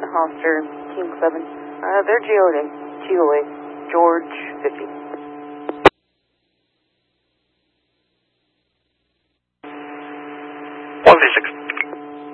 Hoster, Team 7. They're GOA, George 50. 136.